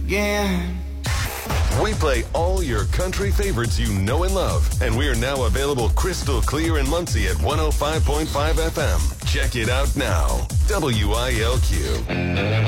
again. We play all your country favorites you know and love, and we are now available crystal clear in Muncie at 105.5 FM. Check it out now. WILQ.